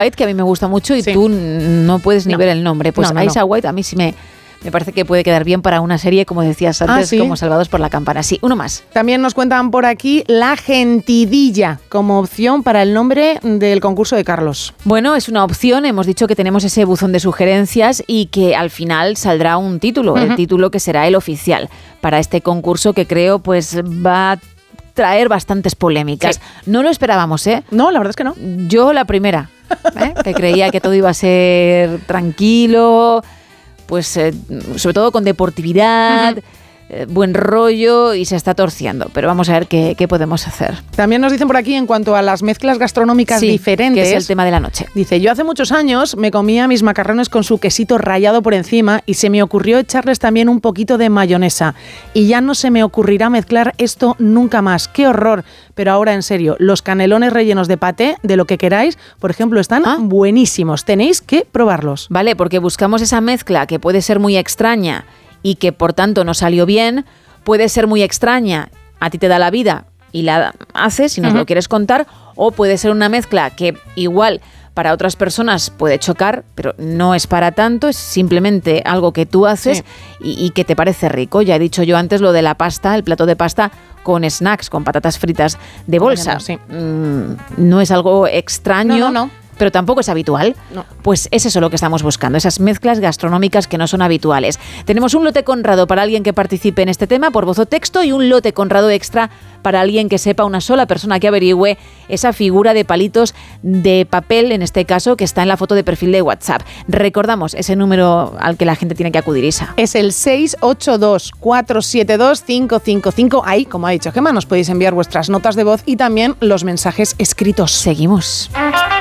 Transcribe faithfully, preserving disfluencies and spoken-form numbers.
White, que a mí me gusta mucho y sí. tú no puedes ni no. ver el nombre. Pues no, no, Aisha no. White a mí sí me... Me parece que puede quedar bien para una serie, como decías antes, ah, ¿sí? como Salvados por la Campana. Sí, uno más. También nos cuentan por aquí La Gentidilla como opción para el nombre del concurso de Carlos. Bueno, es una opción. Hemos dicho que tenemos ese buzón de sugerencias y que al final saldrá un título, uh-huh. el título que será el oficial para este concurso que creo pues va a traer bastantes polémicas. Sí. No lo esperábamos, ¿eh? No, la verdad es que no. Yo la primera, ¿eh? que creía que todo iba a ser tranquilo... pues eh, sobre todo con deportividad, uh-huh. eh, buen rollo y se está torciendo. Pero vamos a ver qué, qué podemos hacer. También nos dicen por aquí en cuanto a las mezclas gastronómicas sí, diferentes. Que es el tema de la noche. Dice, yo hace muchos años me comía mis macarrones con su quesito rallado por encima y se me ocurrió echarles también un poquito de mayonesa. Y ya no se me ocurrirá mezclar esto nunca más. ¡Qué horror! Pero ahora en serio, los canelones rellenos de paté, de lo que queráis, por ejemplo, están ah. buenísimos. Tenéis que probarlos. Vale, porque buscamos esa mezcla que puede ser muy extraña y que por tanto no salió bien, puede ser muy extraña, a ti te da la vida y la haces si nos uh-huh. lo quieres contar, o puede ser una mezcla que igual para otras personas puede chocar, pero no es para tanto, es simplemente algo que tú haces sí. y, y que te parece rico. Ya he dicho yo antes lo de la pasta, el plato de pasta con snacks, con patatas fritas de bolsa. Sí. Mm, no es algo extraño. No, no, no. Pero tampoco es habitual, no. Pues es eso lo que estamos buscando, esas mezclas gastronómicas que no son habituales. Tenemos un lote Conrado para alguien que participe en este tema por voz o texto y un lote Conrado extra para alguien que sepa, una sola persona que averigüe esa figura de palitos de papel, en este caso, que está en la foto de perfil de WhatsApp. Recordamos ese número al que la gente tiene que acudir, Isa. Es el seis ocho dos, cuatro siete dos, cinco cinco cinco. Ahí, como ha dicho Gemma, nos podéis enviar vuestras notas de voz y también los mensajes escritos. Seguimos.